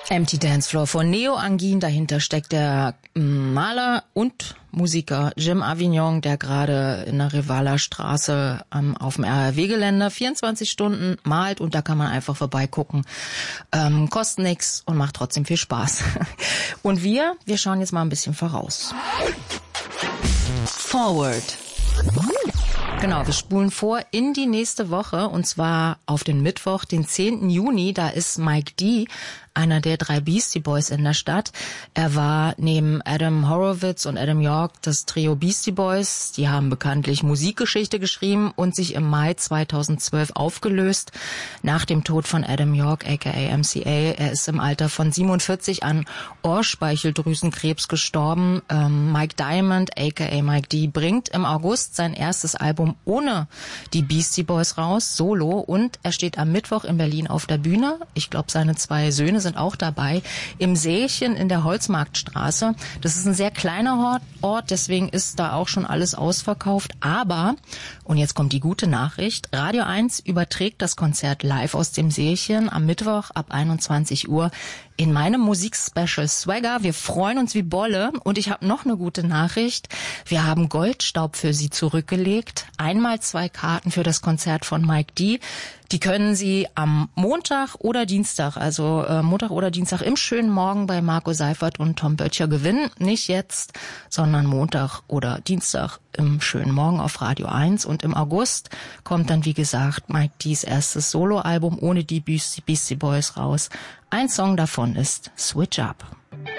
Empty Dance Floor von Neo Angin. Dahinter steckt der Maler und Musiker Jim Avignon, der gerade in der Revaler Straße auf dem RRW-Gelände 24 Stunden malt, und da kann man einfach vorbeigucken. Kostet nix und macht trotzdem viel Spaß. Und wir schauen jetzt mal ein bisschen voraus. Forward. Genau, wir spulen vor in die nächste Woche, und zwar auf den Mittwoch, den 10. Juni. Da ist Mike D., einer der 3 Beastie Boys in der Stadt. Er war neben Adam Horowitz und Adam York das Trio Beastie Boys. Die haben bekanntlich Musikgeschichte geschrieben und sich im Mai 2012 aufgelöst, nach dem Tod von Adam York, aka MCA. Er ist im Alter von 47 an Ohrspeicheldrüsenkrebs gestorben. Mike Diamond, aka Mike D., bringt im August sein erstes Album ohne die Beastie Boys raus, solo, und er steht am Mittwoch in Berlin auf der Bühne. Ich glaube, seine 2 Söhne sind auch dabei, im Sälchen in der Holzmarktstraße. Das ist ein sehr kleiner Ort, deswegen ist da auch schon alles ausverkauft. Aber, und jetzt kommt die gute Nachricht, Radio 1 überträgt das Konzert live aus dem Sälchen am Mittwoch ab 21 Uhr in meinem Musikspecial Swagger. Wir freuen uns wie Bolle, und ich habe noch eine gute Nachricht. Wir haben Goldstaub für Sie zurückgelegt. Einmal 2 Karten für das Konzert von Mike D. Die können Sie am Montag oder Dienstag, also Montag oder Dienstag im schönen Morgen bei Marco Seifert und Tom Böttcher gewinnen. Nicht jetzt, sondern Montag oder Dienstag im schönen Morgen auf Radio 1. Und im August kommt dann, wie gesagt, Mike D's erstes Soloalbum ohne die Beastie Boys raus. Ein Song davon ist Switch Up.